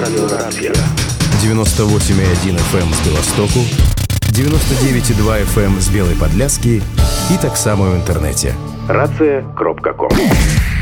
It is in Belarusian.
Радиорация. 98,1 FM з Білостоку, 99,2 FM з Білої Подляски і так само в інтернеті. Рація.ком